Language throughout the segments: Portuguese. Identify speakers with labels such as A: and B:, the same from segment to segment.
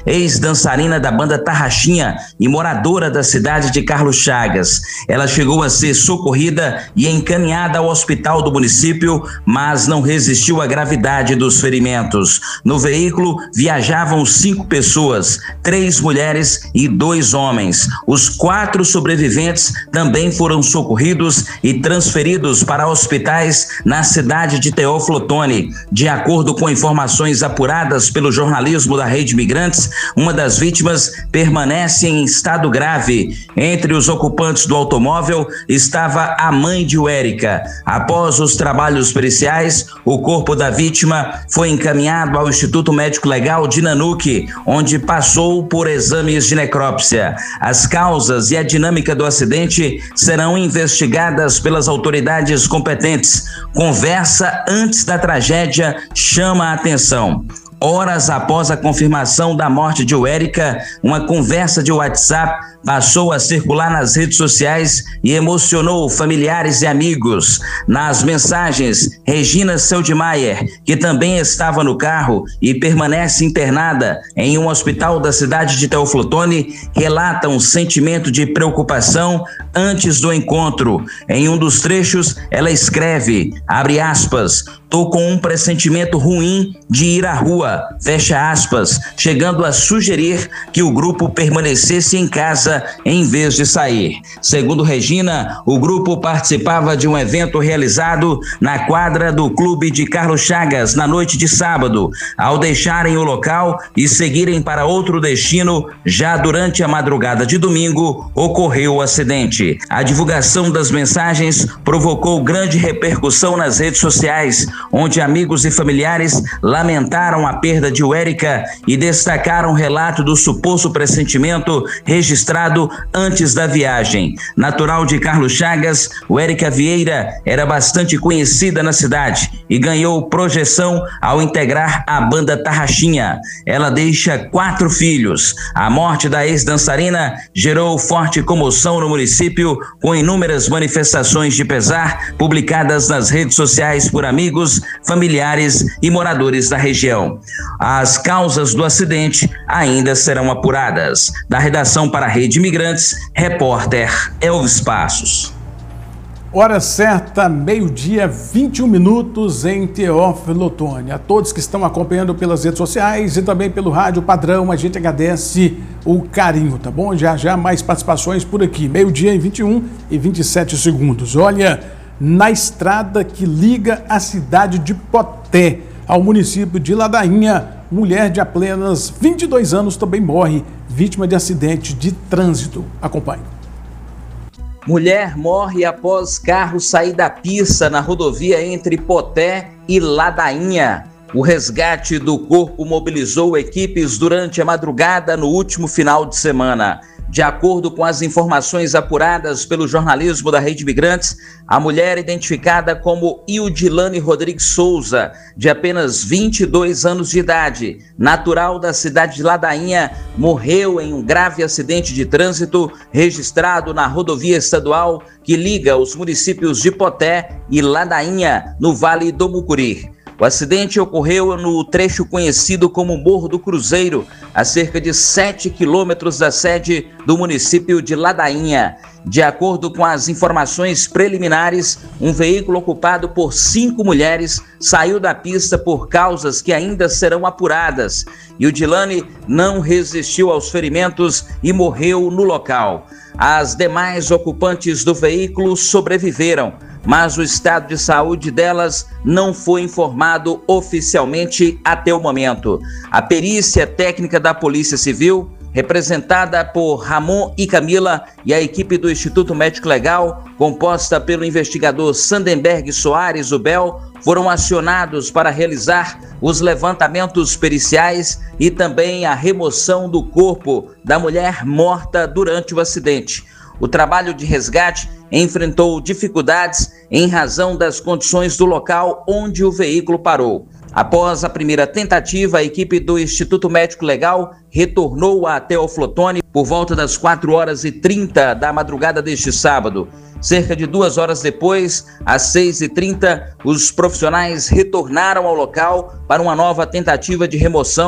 A: ex-dançarina da banda Tarraxinha e moradora da cidade de Carlos Chagas. Ela chegou a ser socorrida e encaminhada ao hospital do município, mas não resistiu à gravidade dos ferimentos. No veículo viajavam 5 pessoas, 3 mulheres e 2 homens. Os 4 sobreviventes também foram socorridos e transferidos para hospitais na cidade de Teófilo Otoni. De acordo com informações apuradas pelo jornalismo da Rede Imigrantes, uma das vítimas permanece em estado grave. Entre os ocupantes do automóvel estava a mãe de Wérica. Após os trabalhos periciais, o corpo da vítima foi encaminhado ao Instituto Médico Legal de Nanuque, onde passou por exames de necrópsia. As causas e a dinâmica do acidente serão investigadas pelas autoridades competentes. Conversa antes da tragédia chama a atenção. Horas após a confirmação da morte de Wérica, uma conversa de WhatsApp passou a circular nas redes sociais e emocionou familiares e amigos. Nas mensagens, Regina Seldmaier, que também estava no carro e permanece internada em um hospital da cidade de Teófilo Otoni, relata um sentimento de preocupação antes do encontro. Em um dos trechos, ela escreve, abre aspas, "Tô com um pressentimento ruim de ir à rua", fecha aspas, chegando a sugerir que o grupo permanecesse em casa em vez de sair. Segundo Regina, o grupo participava de um evento realizado na quadra do Clube de Carlos Chagas na noite de sábado. Ao deixarem o local e seguirem para outro destino, já durante a madrugada de domingo, ocorreu o acidente. A divulgação das mensagens provocou grande repercussão nas redes sociais, onde amigos e familiares lamentaram a perda de Wérica e destacaram o relato do suposto pressentimento registrado antes da viagem. Natural de Carlos Chagas, Wérica Vieira era bastante conhecida na cidade e ganhou projeção ao integrar a banda Tarraxinha. Ela deixa 4 filhos. A morte da ex-dançarina gerou forte comoção no município, com inúmeras manifestações de pesar publicadas nas redes sociais por amigos, familiares e moradores da região. As causas do acidente ainda serão apuradas. Da redação para a Rede Imigrantes, repórter Elvis Passos.
B: Hora certa, meio-dia, 21 minutos em Teófilo Otoni. A todos que estão acompanhando pelas redes sociais e também pelo Rádio Padrão, a gente agradece o carinho, tá bom? Já mais participações por aqui. Meio-dia e 21 e 27 segundos. Olha, na estrada que liga a cidade de Poté ao município de Ladainha, mulher de apenas 22 anos também morre, vítima de acidente de trânsito. Acompanhe.
A: Mulher morre após carro sair da pista na rodovia entre Poté e Ladainha. O resgate do corpo mobilizou equipes durante a madrugada no último final de semana. De acordo com as informações apuradas pelo jornalismo da Rede Imigrantes, a mulher identificada como Ildilane Rodrigues Souza, de apenas 22 anos de idade, natural da cidade de Ladainha, morreu em um grave acidente de trânsito registrado na rodovia estadual que liga os municípios de Poté e Ladainha, no Vale do Mucuri. O acidente ocorreu no trecho conhecido como Morro do Cruzeiro, a cerca de 7 quilômetros da sede do município de Ladainha. De acordo com as informações preliminares, um veículo ocupado por 5 mulheres saiu da pista por causas que ainda serão apuradas. Ildilane não resistiu aos ferimentos e morreu no local. As demais ocupantes do veículo sobreviveram, mas o estado de saúde delas não foi informado oficialmente até o momento. A perícia técnica da Polícia Civil, representada por Ramon e Camila, e a equipe do Instituto Médico Legal, composta pelo investigador Sandenberg Soares Ubel, foram acionados para realizar os levantamentos periciais e também a remoção do corpo da mulher morta durante o acidente. O trabalho de resgate enfrentou dificuldades em razão das condições do local onde o veículo parou. Após a primeira tentativa, a equipe do Instituto Médico Legal retornou a Teófilo Otoni por volta das 4h30 da madrugada deste sábado. Cerca de 2 horas depois, às 6h30, os profissionais retornaram ao local para uma nova tentativa de remoção,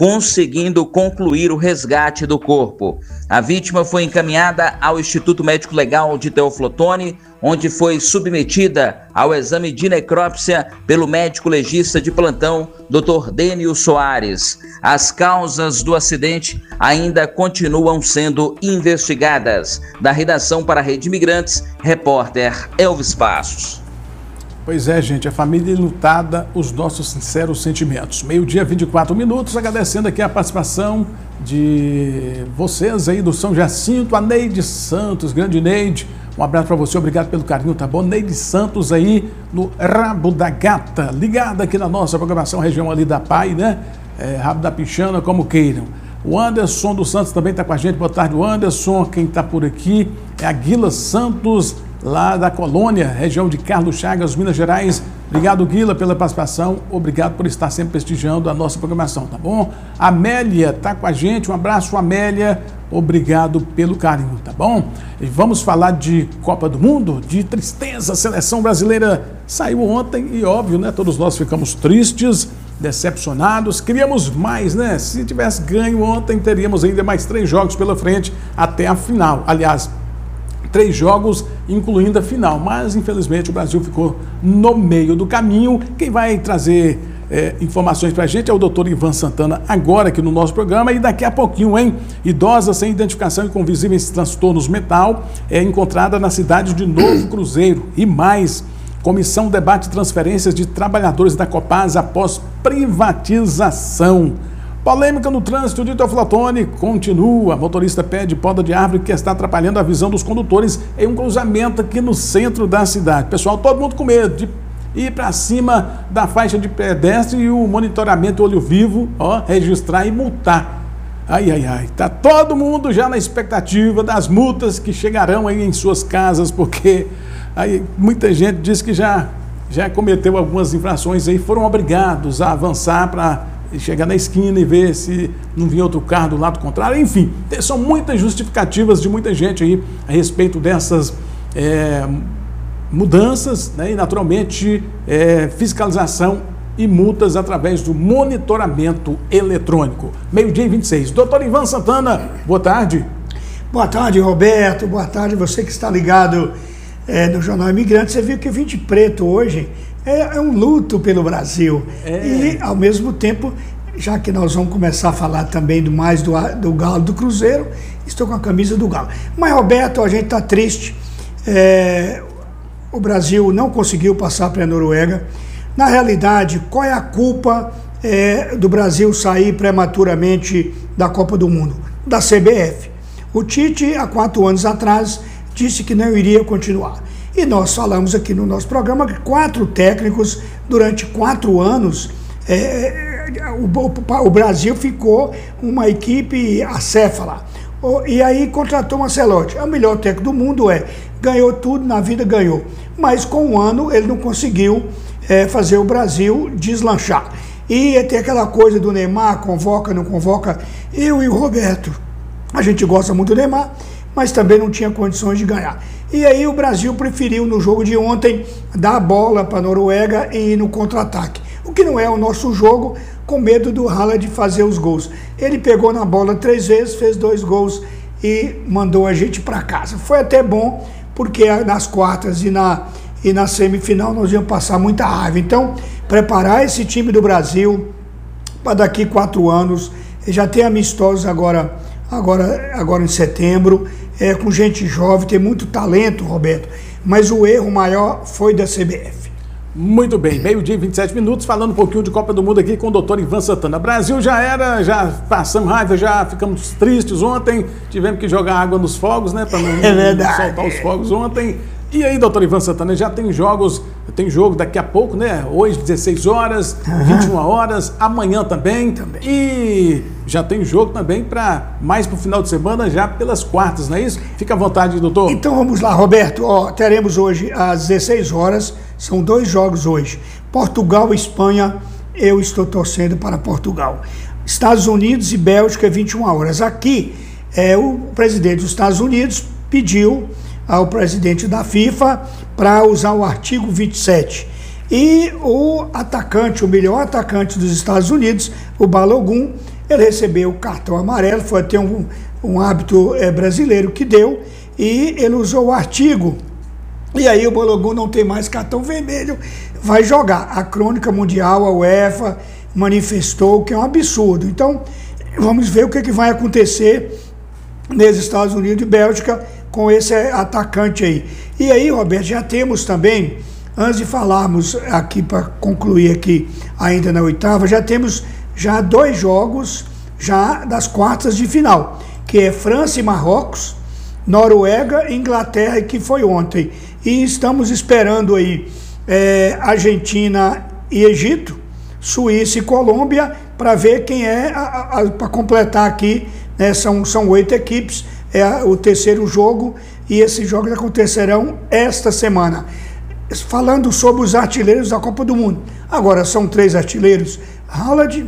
A: conseguindo concluir o resgate do corpo. A vítima foi encaminhada ao Instituto Médico Legal de Teófilo Otoni, onde foi submetida ao exame de necrópsia pelo médico legista de plantão, Dr. Dênio Soares. As causas do acidente ainda continuam sendo investigadas. Da redação para a Rede Imigrantes, repórter Elvis Passos.
B: Pois é, gente, a família enlutada, os nossos sinceros sentimentos. 12h24, agradecendo aqui a participação de vocês aí do São Jacinto, a Neide Santos, grande Neide, um abraço para você, obrigado pelo carinho, tá bom? Neide Santos aí no Rabo da Gata, ligada aqui na nossa programação, região ali da Pai, né? Rabo da Pichana, como queiram. O Anderson dos Santos também está com a gente, boa tarde, o Anderson, quem está por aqui é a Guila Santos, lá da Colônia, região de Carlos Chagas, Minas Gerais. Obrigado, Guila, pela participação, obrigado por estar sempre prestigiando a nossa programação, tá bom? A Amélia está com a gente, um abraço, Amélia, obrigado pelo carinho, tá bom? E vamos falar de Copa do Mundo, de tristeza, a seleção brasileira saiu ontem e óbvio, né, todos nós ficamos tristes, decepcionados, queríamos mais, né? Se tivesse ganho ontem, teríamos ainda mais 3 jogos pela frente até a final, aliás, 3 jogos, incluindo a final, mas infelizmente o Brasil ficou no meio do caminho. Quem vai trazer informações para a gente é o doutor Ivan Santana, agora aqui no nosso programa, e daqui a pouquinho, hein? Idosa sem identificação e com visíveis transtornos mental é encontrada na cidade de Novo Cruzeiro. E mais, comissão debate transferências de trabalhadores da Copasa após privatização. Polêmica no trânsito de Teófilo Otoni continua. Motorista pede poda de árvore que está atrapalhando a visão dos condutores em um cruzamento aqui no centro da cidade. Pessoal, todo mundo com medo de ir para cima da faixa de pedestre e o monitoramento olho vivo, ó, registrar e multar. Ai, ai, ai. Tá todo mundo já na expectativa das multas que chegarão aí em suas casas, porque aí muita gente diz que já cometeu algumas infrações aí, foram obrigados a avançar para chegar na esquina e ver se não vinha outro carro do lado contrário. Enfim, são muitas justificativas de muita gente aí a respeito dessas mudanças, né? E naturalmente fiscalização e multas através do monitoramento eletrônico. 12h26. Doutor Ivan Santana, boa tarde.
C: Boa tarde, Roberto. Boa tarde, você que está ligado no Jornal Imigrante. Você viu que eu vim de preto hoje. É um luto pelo Brasil. E, ao mesmo tempo, já que nós vamos começar a falar também do Galo do Cruzeiro, estou com a camisa do Galo. Mas, Roberto, a gente está triste. O Brasil não conseguiu passar para a Noruega. Na realidade, qual é a culpa do Brasil sair prematuramente da Copa do Mundo? Da CBF. O Tite, há 4 anos atrás, disse que não iria continuar. E nós falamos aqui no nosso programa que 4 técnicos, durante 4 anos, o Brasil ficou uma equipe acéfala. E aí contratou o Ancelotti. É o melhor técnico do mundo, ganhou tudo, na vida ganhou. Mas com 1 ano ele não conseguiu fazer o Brasil deslanchar. E tem aquela coisa do Neymar, convoca, não convoca. Eu e o Roberto, a gente gosta muito do Neymar, mas também não tinha condições de ganhar. E aí o Brasil preferiu, no jogo de ontem, dar a bola para a Noruega e ir no contra-ataque. O que não é o nosso jogo, com medo do Haaland fazer os gols. Ele pegou na bola 3 vezes, fez 2 gols e mandou a gente para casa. Foi até bom, porque nas quartas e na semifinal nós íamos passar muita raiva. Então, preparar esse time do Brasil para daqui 4 anos, já tem amistosos agora em setembro, com gente jovem, tem muito talento, Roberto, mas o erro maior foi da CBF.
B: Muito bem, 12h27, falando um pouquinho de Copa do Mundo aqui com o doutor Ivan Santana. Brasil já passamos raiva, já ficamos tristes ontem, tivemos que jogar água nos fogos, né, para não soltar os fogos ontem. E aí, doutor Ivan Santana, já tem jogo daqui a pouco, né? Hoje, 16 horas, 21 horas, amanhã também. E já tem jogo também mais para o final de semana, já pelas quartas, não é isso? Fica à vontade, doutor.
C: Então vamos lá, Roberto. Teremos hoje às 16 horas, são 2 jogos hoje. Portugal e Espanha, eu estou torcendo para Portugal. Estados Unidos e Bélgica, 21 horas. Aqui, o presidente dos Estados Unidos pediu ao presidente da FIFA para usar o artigo 27. E o melhor atacante dos Estados Unidos, o Balogun, ele recebeu o cartão amarelo, foi até um árbitro brasileiro que deu, e ele usou o artigo, e aí o Balogun não tem mais cartão vermelho, vai jogar. A crônica mundial, a UEFA, manifestou que é um absurdo. Então, vamos ver o que vai acontecer nos Estados Unidos e Bélgica com esse atacante aí. E aí, Roberto, já temos também, antes de falarmos aqui, para concluir aqui ainda na oitava, já temos 2 jogos já das quartas de final, que é França e Marrocos, Noruega e Inglaterra, que foi ontem. E estamos esperando aí Argentina e Egito, Suíça e Colômbia, para ver quem para completar aqui, né, são 8 equipes, o terceiro jogo, e esses jogos acontecerão esta semana. Falando sobre os artilheiros da Copa do Mundo. Agora são 3 artilheiros, Haaland,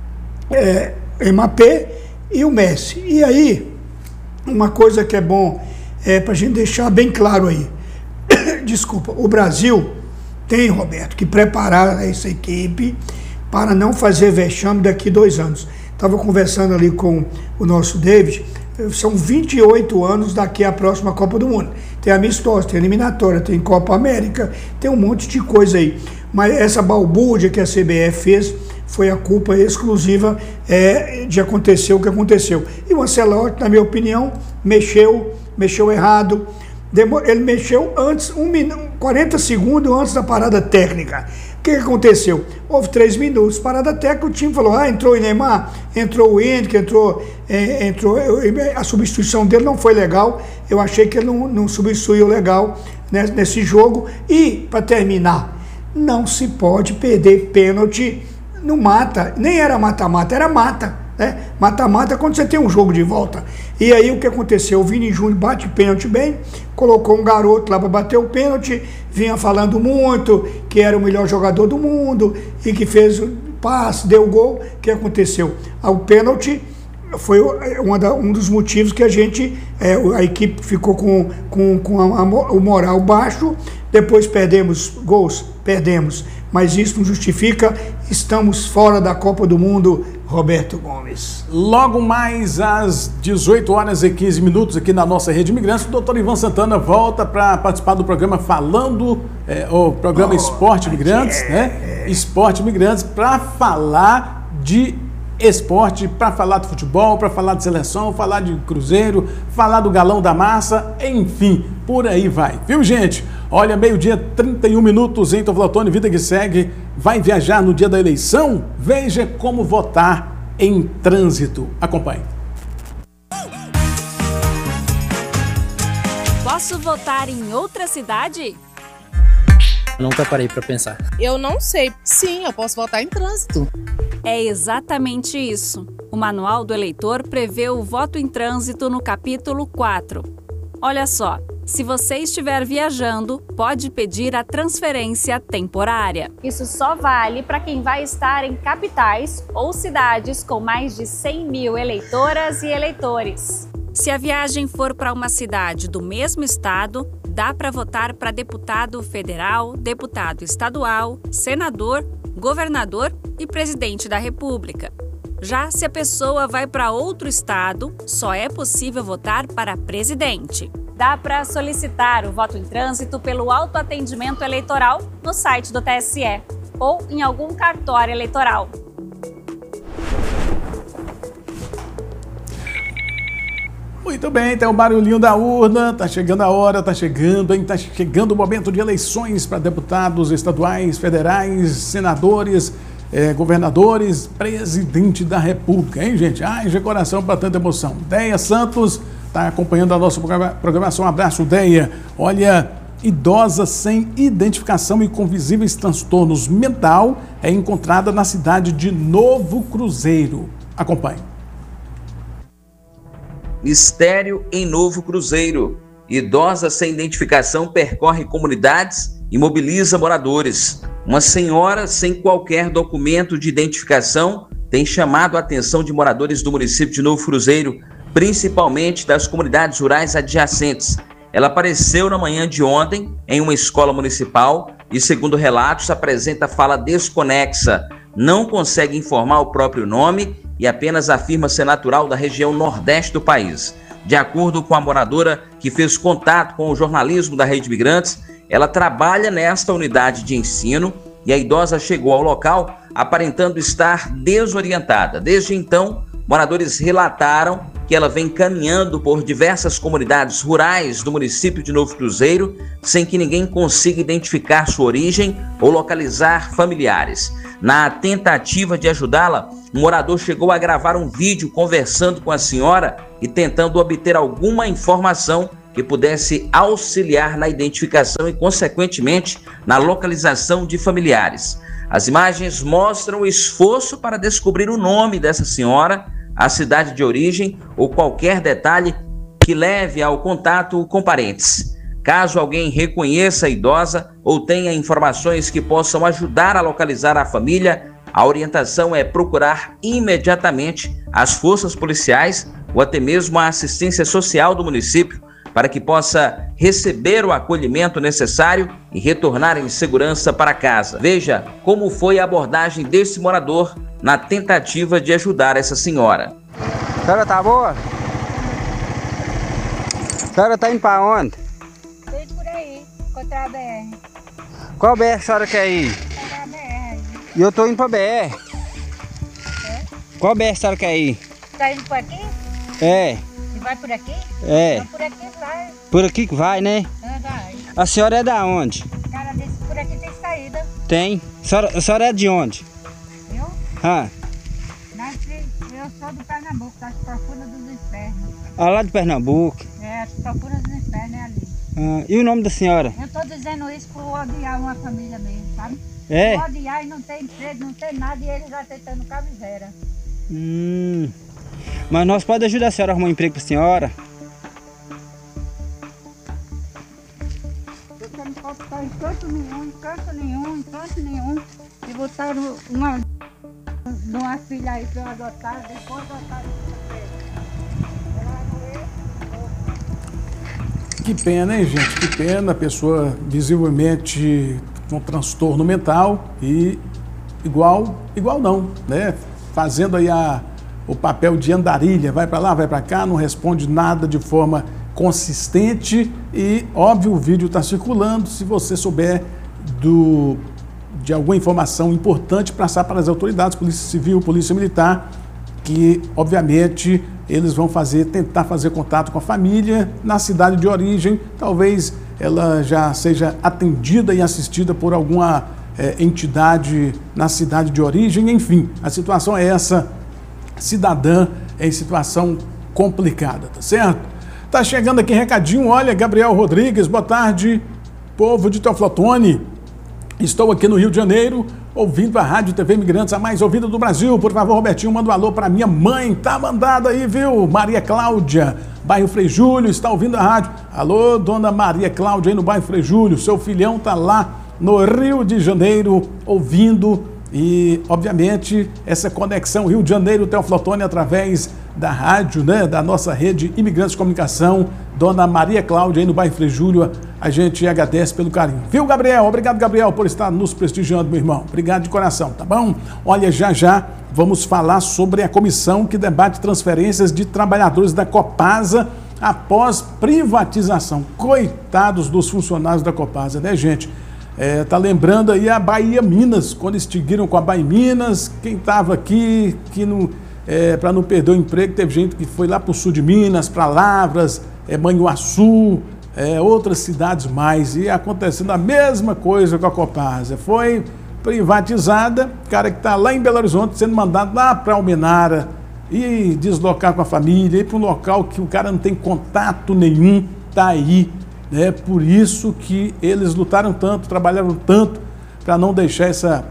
C: Mbappé e o Messi. E aí, uma coisa que é bom, para a gente deixar bem claro aí, desculpa, o Brasil tem, Roberto, que preparar essa equipe para não fazer vexame daqui 2 anos. Estava conversando ali com o nosso David, são 28 anos daqui à próxima Copa do Mundo. Tem amistosa, tem eliminatória, tem Copa América, tem um monte de coisa aí. Mas essa balbúrdia que a CBF fez foi a culpa exclusiva de acontecer o que aconteceu. E o Ancelotti, na minha opinião, mexeu errado. Ele mexeu antes, 40 segundos antes da parada técnica. O que aconteceu? Houve 3 minutos, parada técnica, o time falou, entrou o Neymar, entrou o Henrique, entrou, a substituição dele não foi legal, eu achei que ele não substituiu legal, né, nesse jogo. E, para terminar, não se pode perder pênalti no mata, nem era mata-mata, era mata. Mata-mata é quando você tem um jogo de volta. E aí o que aconteceu? O Vini Júnior bate pênalti bem, colocou um garoto lá para bater o pênalti, vinha falando muito que era o melhor jogador do mundo e que fez o passe, deu o gol. O que aconteceu? O pênalti foi um dos motivos que a equipe ficou com o moral baixo. Depois perdemos gols, mas isso não justifica, estamos fora da Copa do Mundo, Roberto Gomes.
B: Logo mais às 18h15 aqui na nossa Rede Imigrantes, o doutor Ivan Santana volta para participar do programa o programa Esporte Imigrantes, né? Esporte Imigrantes, para falar de esporte, para falar de futebol, para falar de seleção, falar de Cruzeiro, falar do Galão da Massa, enfim, por aí vai. Viu, gente? Olha, 12h31 em Teoflotone, vida que segue. Vai viajar no dia da eleição? Veja como votar em trânsito. Acompanhe.
D: Posso votar em outra cidade?
E: Nunca parei para pensar.
F: Eu não sei. Sim, eu posso votar em trânsito.
D: É exatamente isso. O Manual do Eleitor prevê o voto em trânsito no capítulo 4. Olha só, se você estiver viajando, pode pedir a transferência temporária. Isso só vale para quem vai estar em capitais ou cidades com mais de 100 mil eleitoras e eleitores. Se a viagem for para uma cidade do mesmo estado, dá para votar para deputado federal, deputado estadual, senador, governador e presidente da República. Já se a pessoa vai para outro estado, só é possível votar para presidente. Dá para solicitar o voto em trânsito pelo autoatendimento eleitoral no site do TSE ou em algum cartório eleitoral.
B: Muito bem, tem o barulhinho da urna, tá chegando a hora, tá chegando o momento de eleições para deputados estaduais, federais, senadores, governadores, presidente da República, hein, gente? Ai, de coração para tanta emoção. Deia Santos está acompanhando a nossa programação. Um abraço, Deia. Olha, idosa sem identificação e com visíveis transtornos mental é encontrada na cidade de Novo Cruzeiro. Acompanhe.
A: Mistério em Novo Cruzeiro. Idosa sem identificação percorre comunidades e mobiliza moradores. Uma senhora sem qualquer documento de identificação tem chamado a atenção de moradores do município de Novo Cruzeiro, principalmente das comunidades rurais adjacentes. Ela apareceu na manhã de ontem em uma escola municipal e, segundo relatos, apresenta fala desconexa, não consegue informar o próprio nome e apenas afirma ser natural da região nordeste do país. De acordo com a moradora que fez contato com o jornalismo da Rede Imigrantes, ela trabalha nesta unidade de ensino e a idosa chegou ao local aparentando estar desorientada. Desde então, moradores relataram que ela vem caminhando por diversas comunidades rurais do município de Novo Cruzeiro sem que ninguém consiga identificar sua origem ou localizar familiares. Na tentativa de ajudá-la, um morador chegou a gravar um vídeo conversando com a senhora e tentando obter alguma informação que pudesse auxiliar na identificação e, consequentemente, na localização de familiares. As imagens mostram o esforço para descobrir o nome dessa senhora, a cidade de origem ou qualquer detalhe que leve ao contato com parentes. Caso alguém reconheça a idosa ou tenha informações que possam ajudar a localizar a família, a orientação é procurar imediatamente as forças policiais ou até mesmo a assistência social do município para que possa receber o acolhimento necessário e retornar em segurança para casa. Veja como foi a abordagem desse morador na tentativa de ajudar essa senhora.
G: A senhora tá boa? A senhora tá indo para onde?
H: Tô indo por aí, contra a BR.
G: Qual BR a senhora quer ir?
H: Contra a BR.
G: E eu tô indo pra BR.
H: É?
G: Qual BR a senhora quer ir?
H: Tá indo por aqui?
G: É.
H: E vai por aqui?
G: É.
H: Não, por aqui vai.
G: Por aqui que vai, né?
H: Vai.
G: A senhora é da onde?
H: Cara, desse por aqui tem saída.
G: Tem. A senhora é de onde?
H: Eu?
G: Ah.
H: Eu sou do Pernambuco, das profundas dos infernos.
G: Ah, lá de Pernambuco.
H: É, as profundas dos infernos é ali.
G: Ah, e o nome da senhora?
H: Eu tô dizendo isso por odiar uma família mesmo, sabe?
G: É?
H: Por odiar e não tem emprego, não tem nada e eles aceitando camiseira.
G: Mas nós podemos ajudar a senhora a arrumar um emprego pra senhora?
H: Você não pode estar em canto nenhum. E botaram uma filha aí para eu adotar, depois adotaram
B: Que pena, hein, gente? Que pena, a pessoa visivelmente com transtorno mental e igual não, né? Fazendo aí o papel de andarilha, vai para lá, vai para cá, não responde nada de forma consistente e, óbvio, o vídeo está circulando. Se você souber de alguma informação importante, passar para as autoridades, Polícia Civil, Polícia Militar, que, obviamente, eles vão tentar fazer contato com a família na cidade de origem. Talvez ela já seja atendida e assistida por alguma entidade na cidade de origem. Enfim, a situação é essa, cidadã em situação complicada, tá certo? Tá chegando aqui recadinho, olha, Gabriel Rodrigues, boa tarde, povo de Teoflotone. Estou aqui no Rio de Janeiro, ouvindo a Rádio TV Imigrantes, a mais ouvida do Brasil. Por favor, Robertinho, manda um alô para minha mãe. Tá mandado aí, viu? Maria Cláudia, bairro Frei Júlio, está ouvindo a rádio. Alô, dona Maria Cláudia, aí no bairro Frei Júlio. Seu filhão tá lá no Rio de Janeiro, ouvindo. E, obviamente, essa conexão Rio de Janeiro, Teoflotone, através da rádio, né? Da nossa rede Imigrantes de Comunicação. Dona Maria Cláudia, aí no bairro Frei Júlio, a gente agradece pelo carinho. Viu, Gabriel? Obrigado, Gabriel, por estar nos prestigiando, meu irmão. Obrigado de coração, tá bom? Olha, já vamos falar sobre a comissão que debate transferências de trabalhadores da Copasa após privatização. Coitados dos funcionários da Copasa, né, gente? Tá lembrando aí a Bahia Minas, quando extinguiram com a Bahia Minas, quem estava aqui, para não perder o emprego, teve gente que foi lá para o sul de Minas, para Lavras, Manhuaçu, outras cidades mais, e acontecendo a mesma coisa com a Copasa. Foi privatizada, cara que está lá em Belo Horizonte sendo mandado lá para Almenara e deslocar com a família, ir para um local que o cara não tem contato nenhum, tá aí, né? Por isso que eles lutaram tanto, trabalharam tanto para não deixar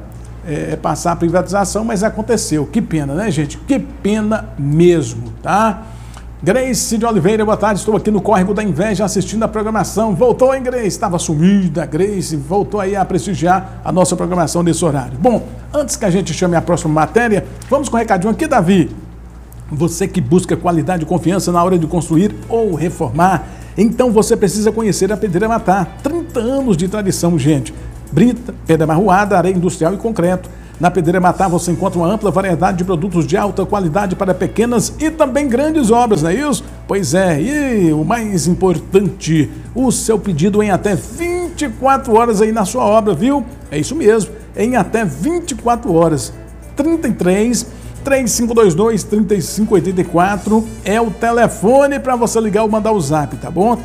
B: passar a privatização, mas aconteceu. Que pena, né, gente? Que pena mesmo, tá? Grace de Oliveira, boa tarde, estou aqui no Córrego da Inveja assistindo a programação. Voltou, hein, Grace? Estava sumida, Grace, voltou aí a prestigiar a nossa programação nesse horário. Bom, antes que a gente chame a próxima matéria, vamos com um recadinho aqui, Davi. Você que busca qualidade e confiança na hora de construir ou reformar, então você precisa conhecer a Pedreira Matar. 30 anos de tradição, gente. Brita, pedra marroada, areia industrial e concreto. Na Pedreira Matá você encontra uma ampla variedade de produtos de alta qualidade para pequenas e também grandes obras, não é isso? Pois é, e o mais importante, o seu pedido em até 24 horas aí na sua obra, viu? É isso mesmo, em até 24 horas. 33-3522-3584 é o telefone para você ligar ou mandar o zap, tá bom?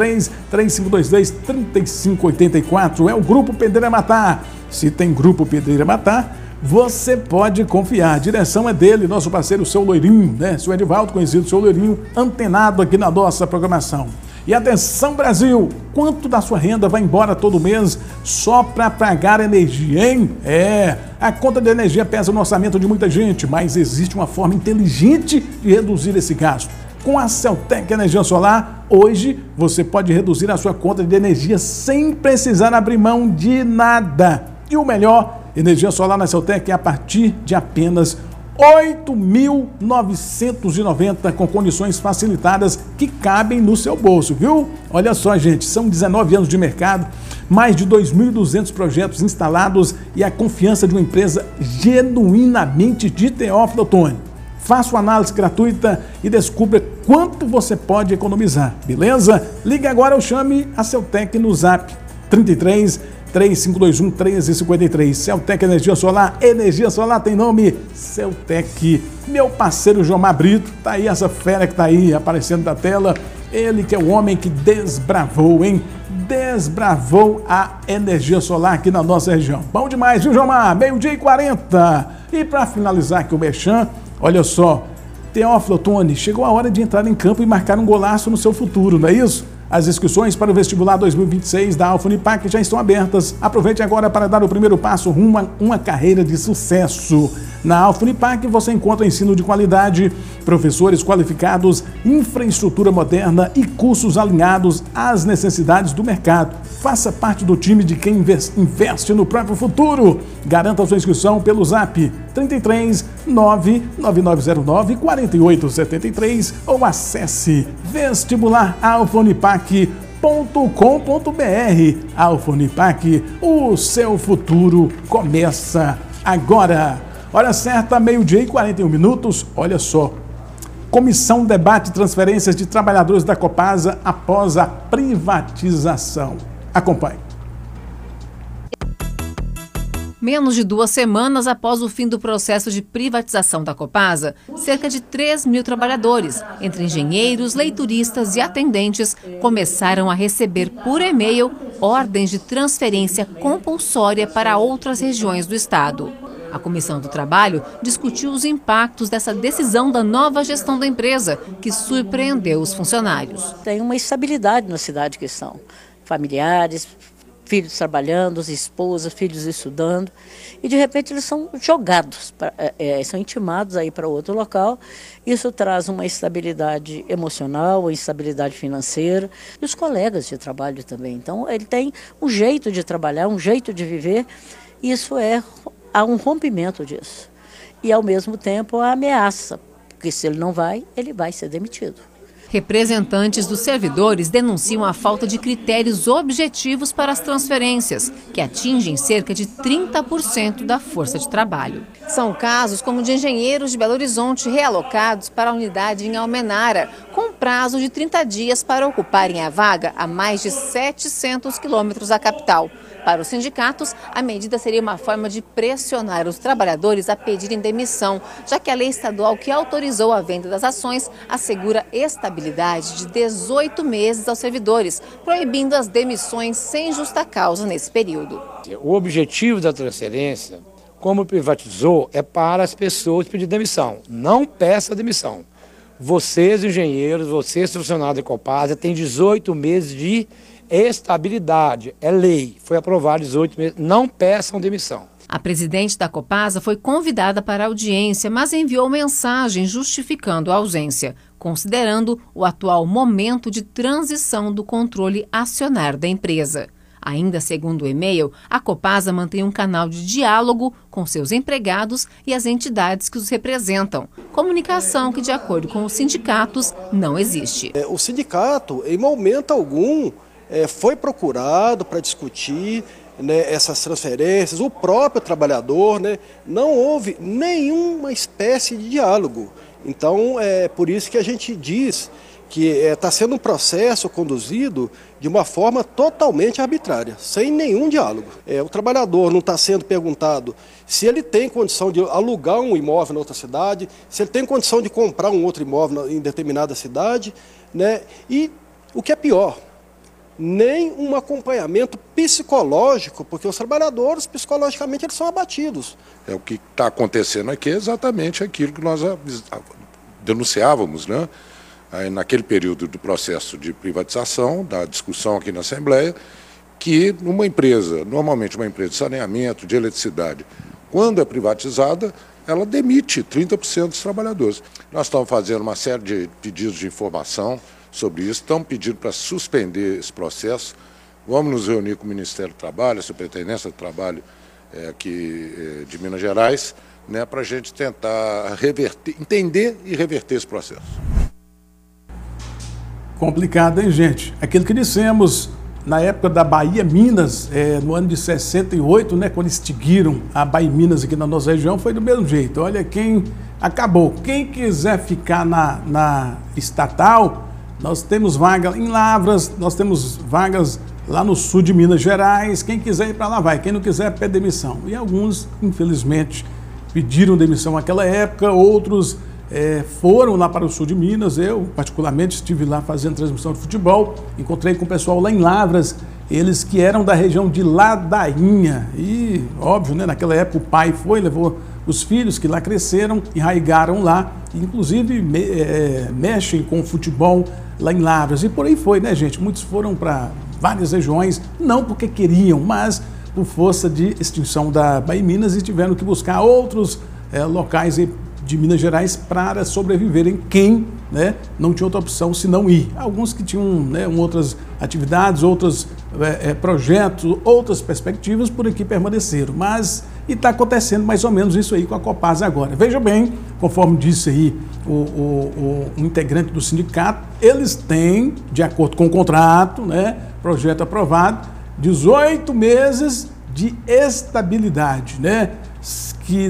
B: 33-3522-3584 é o Grupo Pedreira Matá. Se tem Grupo Pedreira Matá, você pode confiar. A direção é dele, nosso parceiro, o seu Loirinho, né? Seu Edivaldo, conhecido, seu Loirinho, antenado aqui na nossa programação. E atenção, Brasil, quanto da sua renda vai embora todo mês só para pagar energia, hein? A conta de energia pesa no orçamento de muita gente, mas existe uma forma inteligente de reduzir esse gasto. Com a Celtec Energia Solar, hoje você pode reduzir a sua conta de energia sem precisar abrir mão de nada. E o melhor, energia solar na Celtec é a partir de apenas R$ 8.990 com condições facilitadas que cabem no seu bolso, viu? Olha só, gente, são 19 anos de mercado, mais de 2.200 projetos instalados e a confiança de uma empresa genuinamente de Teófilo Otoni. Faça uma análise gratuita e descubra quanto você pode economizar, beleza? Ligue agora ou chame a Celtec no zap 33-3521-1353. Celtec Energia Solar tem nome Celtec. Meu parceiro Jomar Brito, tá aí essa fera que tá aí aparecendo da tela. Ele que é o homem que desbravou, hein? Desbravou a energia solar aqui na nossa região. Bom demais, viu, Jomar? 12h40. E para finalizar aqui o merchan, olha só, Teófilo Otoni, chegou a hora de entrar em campo e marcar um golaço no seu futuro, não é isso? As inscrições para o vestibular 2026 da Alfa Unipac já estão abertas. Aproveite agora para dar o primeiro passo rumo a uma carreira de sucesso. Na Alfa Unipac você encontra ensino de qualidade, professores qualificados, infraestrutura moderna e cursos alinhados às necessidades do mercado. Faça parte do time de quem investe no próprio futuro. Garanta a sua inscrição pelo zap 33-99909-4873 ou acesse vestibularalfaunipac.com.br. Alfa Unipac, o seu futuro começa agora. Hora certa, 12h41. Olha só. Comissão debate transferências de trabalhadores da Copasa após a privatização. Acompanhe.
I: Menos de 2 semanas após o fim do processo de privatização da Copasa, cerca de 3.000 trabalhadores, entre engenheiros, leituristas e atendentes, começaram a receber por e-mail ordens de transferência compulsória para outras regiões do estado. A Comissão do Trabalho discutiu os impactos dessa decisão da nova gestão da empresa, que surpreendeu os funcionários.
J: Tem uma estabilidade na cidade que estão. Familiares, filhos trabalhando, esposas, filhos estudando, e de repente eles são jogados, são intimados aí para outro local. Isso traz uma instabilidade emocional, uma instabilidade financeira, e os colegas de trabalho também. Então ele tem um jeito de trabalhar, um jeito de viver, e há um rompimento disso. E ao mesmo tempo a ameaça, porque se ele não vai, ele vai ser demitido.
I: Representantes dos servidores denunciam a falta de critérios objetivos para as transferências, que atingem cerca de 30% da força de trabalho. São casos como de engenheiros de Belo Horizonte realocados para a unidade em Almenara, com prazo de 30 dias para ocuparem a vaga a mais de 700 quilômetros da capital. Para os sindicatos, a medida seria uma forma de pressionar os trabalhadores a pedirem demissão, já que a lei estadual que autorizou a venda das ações assegura estabilidade de 18 meses aos servidores, proibindo as demissões sem justa causa nesse período.
K: O objetivo da transferência, como privatizou, é para as pessoas pedir demissão. Não peça demissão. Vocês, engenheiros, vocês, funcionários da Copasa, têm 18 meses de estabilidade, é lei, foi aprovado 18 meses, não peçam demissão.
I: A presidente da Copasa foi convidada para a audiência, mas enviou mensagem justificando a ausência, considerando o atual momento de transição do controle acionário da empresa. Ainda segundo o e-mail, a Copasa mantém um canal de diálogo com seus empregados e as entidades que os representam. Comunicação que, de acordo com os sindicatos, não existe.
L: O sindicato, em momento algum, foi procurado para discutir né, essas transferências, o próprio trabalhador, né, não houve nenhuma espécie de diálogo. Então, é por isso que a gente diz que está sendo um processo conduzido de uma forma totalmente arbitrária, sem nenhum diálogo. O trabalhador não está sendo perguntado se ele tem condição de alugar um imóvel na outra cidade, se ele tem condição de comprar um outro imóvel em determinada cidade, né? E o que é pior, nem um acompanhamento psicológico, porque os trabalhadores, psicologicamente, eles são abatidos.
M: O que está acontecendo aqui é exatamente aquilo que nós denunciávamos, né? Naquele período do processo de privatização, da discussão aqui na Assembleia, que numa empresa, normalmente uma empresa de saneamento, de eletricidade, quando é privatizada, ela demite 30% dos trabalhadores. Nós estamos fazendo uma série de pedidos de informação sobre isso, estamos pedindo para suspender esse processo. Vamos nos reunir com o Ministério do Trabalho, a Superintendência do Trabalho aqui de Minas Gerais, né, para a gente tentar reverter, entender e reverter esse processo.
B: Complicado, hein, gente? Aquilo que dissemos na época da Bahia Minas, no ano de 68, né, quando extinguiram a Bahia Minas aqui na nossa região, foi do mesmo jeito. Olha, quem acabou. Quem quiser ficar na estatal, nós temos vaga em Lavras, nós temos vagas lá no sul de Minas Gerais. Quem quiser ir para lá vai, quem não quiser pede demissão. E alguns, infelizmente, pediram demissão naquela época, outros foram lá para o sul de Minas. Eu, particularmente, estive lá fazendo transmissão de futebol, encontrei com o pessoal lá em Lavras, eles que eram da região de Ladainha. E, óbvio, né, naquela época o pai levou os filhos que lá cresceram, enraigaram lá, inclusive mexem com o futebol lá em Lavras. E por aí foi, né, gente? Muitos foram para várias regiões, não porque queriam, mas por força de extinção da Bahia Minas, e tiveram que buscar outros locais de Minas Gerais para sobreviverem, quem, né, não tinha outra opção senão ir. Alguns que tinham, né, outras atividades, outros projetos, outras perspectivas, por aqui permaneceram. Mas está acontecendo mais ou menos isso aí com a Copasa agora. Veja bem, conforme disse aí o integrante do sindicato, eles têm, de acordo com o contrato, né, projeto aprovado, 18 meses de estabilidade, né? Que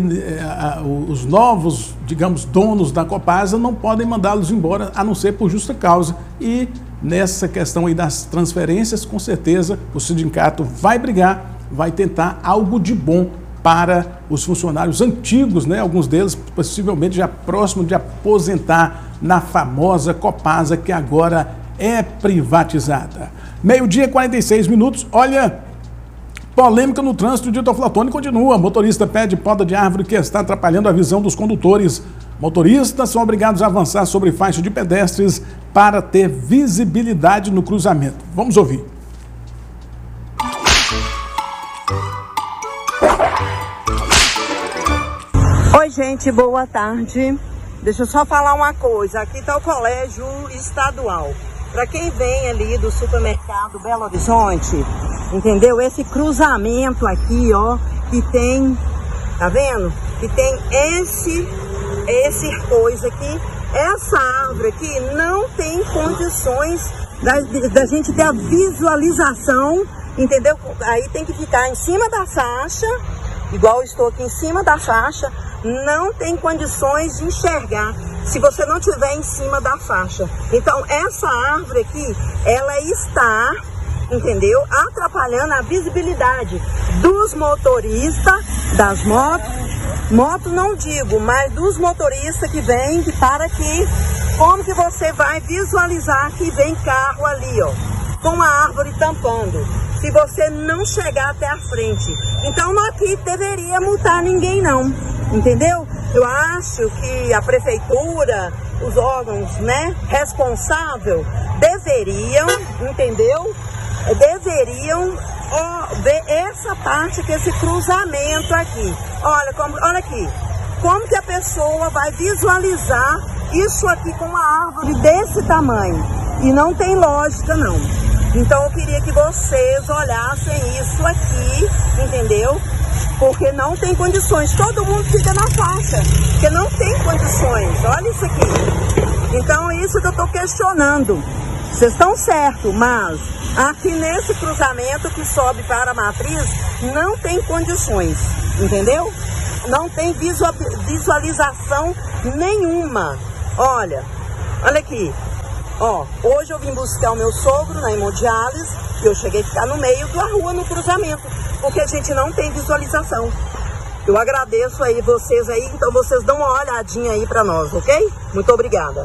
B: os novos, digamos, donos da Copasa não podem mandá-los embora, a não ser por justa causa. E nessa questão aí das transferências, com certeza o sindicato vai brigar, vai tentar algo de bom para os funcionários antigos, né? Alguns deles possivelmente já próximo de aposentar na famosa Copasa, que agora é privatizada. 12h46, olha... Polêmica no trânsito de Teoflotone continua. Motorista pede poda de árvore que está atrapalhando a visão dos condutores. Motoristas são obrigados a avançar sobre faixa de pedestres para ter visibilidade no cruzamento. Vamos ouvir.
N: Oi, gente, boa tarde. Deixa eu só falar uma coisa. Aqui está o colégio estadual. Para quem vem ali do supermercado Belo Horizonte, entendeu? Esse cruzamento aqui, ó, que tem, tá vendo? Que tem esse coisa aqui, essa árvore aqui não tem condições da gente ter a visualização, entendeu? Aí tem que ficar em cima da faixa, igual eu estou aqui em cima da faixa, não tem condições de enxergar se você não estiver em cima da faixa. Então essa árvore aqui, ela está, entendeu, atrapalhando a visibilidade dos motoristas, das motos não digo, mas dos motoristas que vêm, que para aqui. Como que você vai visualizar que vem carro ali, ó, com a árvore tampando, se você não chegar até a frente? Então não aqui deveria multar ninguém não, entendeu? Eu acho que a prefeitura, os órgãos, né, responsáveis deveriam, entendeu? Deveriam ver essa parte, que esse cruzamento aqui. Olha aqui, como que a pessoa vai visualizar isso aqui com uma árvore desse tamanho? E não tem lógica não. Então eu queria que vocês olhassem isso aqui, entendeu? Porque não tem condições, todo mundo fica na faixa, porque não tem condições, olha isso aqui. Então é isso que eu estou questionando. Vocês estão certos, mas aqui nesse cruzamento que sobe para a Matriz, não tem condições, entendeu? Não tem visualização nenhuma. Olha aqui. Ó, hoje eu vim buscar o meu sogro na hemodiálise e eu cheguei a ficar no meio da rua, no cruzamento, porque a gente não tem visualização. Eu agradeço aí vocês aí, então vocês dão uma olhadinha aí pra nós, ok? Muito obrigada.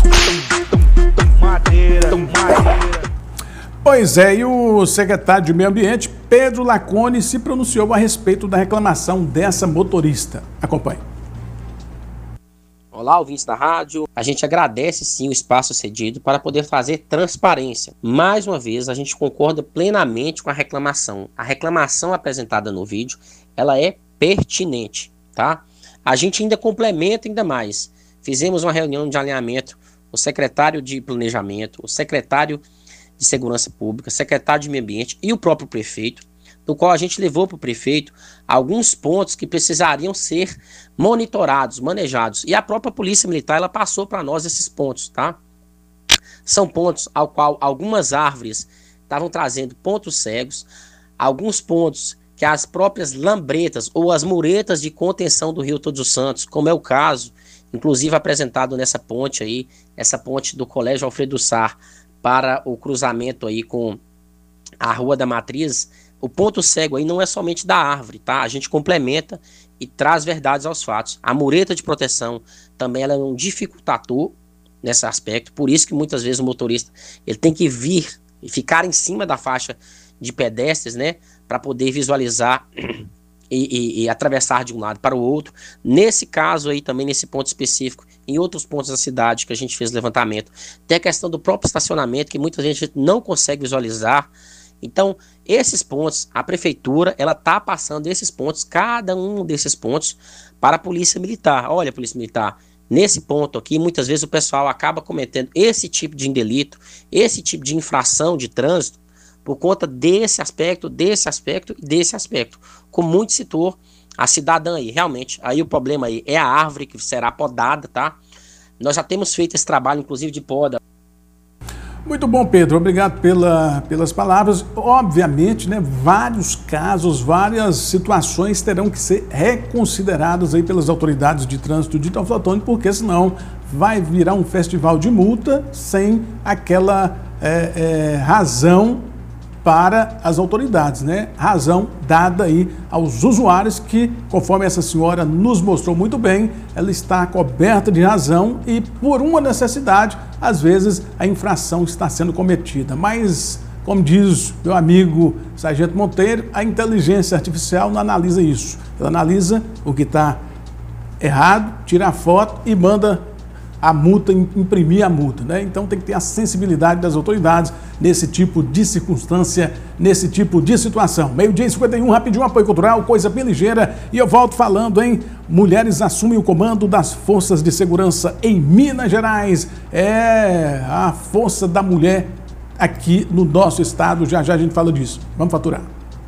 B: Pois é, e o secretário de Meio Ambiente, Pedro Lacone, se pronunciou a respeito da reclamação dessa motorista. Acompanhe.
O: Olá, ouvintes da rádio. A gente agradece sim o espaço cedido para poder fazer transparência. Mais uma vez, a gente concorda plenamente com a reclamação. A reclamação apresentada no vídeo, ela é pertinente, tá? A gente ainda complementa ainda mais. Fizemos uma reunião de alinhamento, o secretário de Planejamento, o secretário de Segurança Pública, o secretário de Meio Ambiente e o próprio prefeito, no qual a gente levou para o prefeito alguns pontos que precisariam ser monitorados, manejados. E a própria Polícia Militar, ela passou para nós esses pontos, tá? São pontos ao qual algumas árvores estavam trazendo pontos cegos, alguns pontos que as próprias lambretas ou as muretas de contenção do Rio Todos os Santos, como é o caso, inclusive apresentado nessa ponte aí, essa ponte do Colégio Alfredo Sá para o cruzamento aí com a Rua da Matriz. O ponto cego aí não é somente da árvore, tá? A gente complementa e traz verdades aos fatos. A mureta de proteção também ela é um dificultador nesse aspecto, por isso que muitas vezes o motorista ele tem que vir e ficar em cima da faixa de pedestres, né? Para poder visualizar e atravessar de um lado para o outro. Nesse caso aí também, nesse ponto específico, em outros pontos da cidade que a gente fez levantamento, tem a questão do próprio estacionamento, que muita gente não consegue visualizar. Então, esses pontos, a prefeitura, ela está passando esses pontos, cada um desses pontos, para a Polícia Militar. Olha, Polícia Militar, nesse ponto aqui, muitas vezes o pessoal acaba cometendo esse tipo de delito, esse tipo de infração de trânsito, por conta desse aspecto, desse aspecto e desse aspecto. Como muito citou a cidadã aí, realmente, aí o problema aí é a árvore que será podada, tá? Nós já temos feito esse trabalho, inclusive, de poda.
B: Muito bom, Pedro. Obrigado pelas palavras. Obviamente, né, vários casos, várias situações terão que ser reconsideradas aí pelas autoridades de trânsito de Teófilo, porque senão vai virar um festival de multa sem aquela razão para as autoridades, né? Razão dada aí aos usuários que, conforme essa senhora nos mostrou muito bem, ela está coberta de razão e por uma necessidade, às vezes a infração está sendo cometida. Mas, como diz meu amigo Sargento Monteiro, a inteligência artificial não analisa isso. Ela analisa o que está errado, tira a foto e manda a multa, imprimir a multa, né? Então tem que ter a sensibilidade das autoridades nesse tipo de circunstância, nesse tipo de situação. 12h51, rapidinho, apoio cultural, coisa bem ligeira, e eu volto falando, hein? Mulheres assumem o comando das forças de segurança em Minas Gerais. É a força da mulher aqui no nosso estado, já já a gente fala disso. Vamos faturar.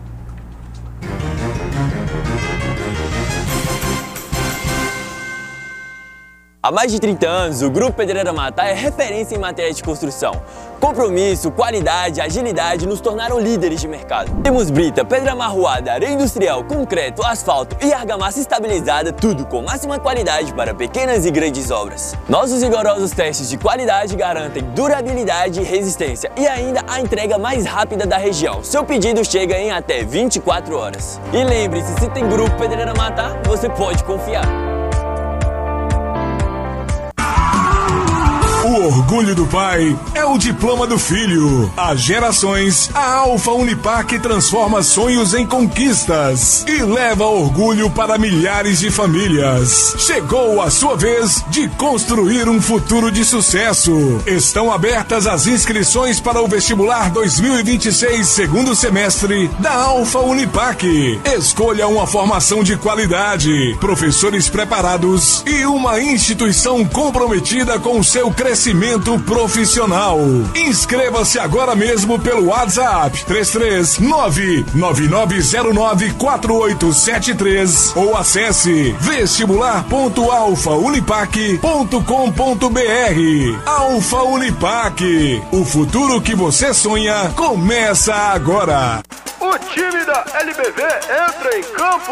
P: Há mais de 30 anos, o Grupo Pedreira Matar é referência em matéria de construção. Compromisso, qualidade, agilidade nos tornaram líderes de mercado. Temos brita, pedra amarroada, areia industrial, concreto, asfalto e argamassa estabilizada, tudo com máxima qualidade para pequenas e grandes obras. Nossos rigorosos testes de qualidade garantem durabilidade e resistência e ainda a entrega mais rápida da região. Seu pedido chega em até 24 horas. E lembre-se, se tem Grupo Pedreira Matar, você pode confiar.
Q: O orgulho do pai é o diploma do filho. Há gerações, a Alfa Unipac transforma sonhos em conquistas e leva orgulho para milhares de famílias. Chegou a sua vez de construir um futuro de sucesso. Estão abertas as inscrições para o vestibular 2026, segundo semestre da Alfa Unipac. Escolha uma formação de qualidade, professores preparados e uma instituição comprometida com o seu crescimento crescimento profissional. Inscreva-se agora mesmo pelo WhatsApp 33999094873 ou acesse vestibular.alfaunipac.com.br. Alfa Unipac, o futuro que você sonha começa agora.
R: O time da LBV entra em campo.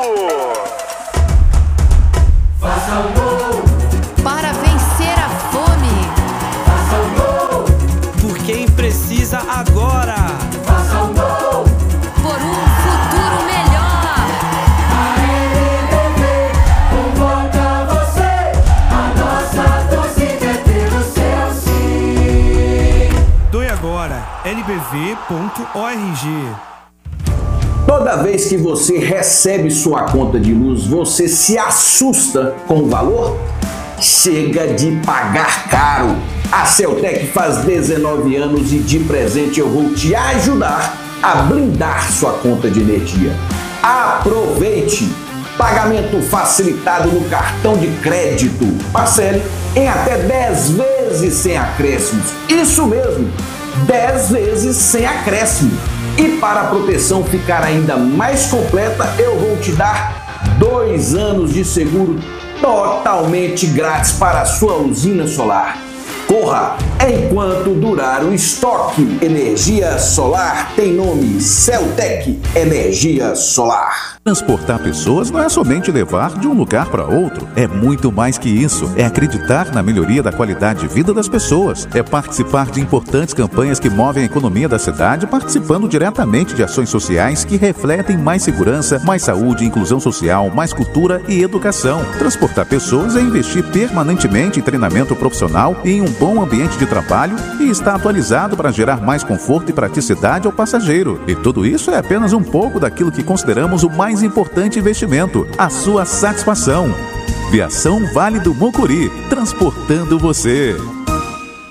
S: Faça um gol
T: para vencer a fome.
S: Faça um gol
U: por quem precisa agora.
S: Faça um gol
T: por um futuro melhor.
S: A LBV convoca você. A nossa torcida é pelo seu sim.
U: Doe agora, lbv.org.
V: Toda vez que você recebe sua conta de luz, você se assusta com o valor? Chega de pagar caro! A Celtec faz 19 anos e de presente eu vou te ajudar a blindar sua conta de energia. Aproveite! Pagamento facilitado no cartão de crédito. Parcele em até 10 vezes sem acréscimos. Isso mesmo! 10 vezes sem acréscimo. E para a proteção ficar ainda mais completa, eu vou te dar 2 anos de seguro totalmente grátis para a sua usina solar. Corra enquanto durar o estoque. Energia solar tem nome: Celtec Energia Solar.
W: Transportar pessoas não é somente levar de um lugar para outro. É muito mais que isso. É acreditar na melhoria da qualidade de vida das pessoas. É participar de importantes campanhas que movem a economia da cidade, participando diretamente de ações sociais que refletem mais segurança, mais saúde, inclusão social, mais cultura e educação. Transportar pessoas é investir permanentemente em treinamento profissional e em um bom ambiente de trabalho e está atualizado para gerar mais conforto e praticidade ao passageiro. E tudo isso é apenas um pouco daquilo que consideramos o mais importante investimento: a sua satisfação. Viação Vale do Mucuri, transportando você.